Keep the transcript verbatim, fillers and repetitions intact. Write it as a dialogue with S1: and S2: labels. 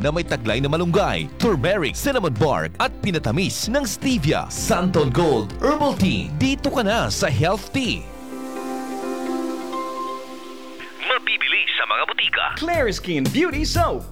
S1: na may taglay na malunggay, turmeric, cinnamon bark at pinatamis ng stevia. Santon Gold Herbal Tea. Dito ka na sa Health Tea.
S2: Mabibili sa mga butika.
S3: Clear Skin Beauty Soap.